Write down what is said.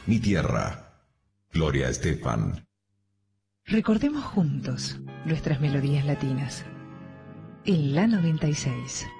mi tierra. Gloria Estefan. Recordemos juntos nuestras melodías latinas. En la 96.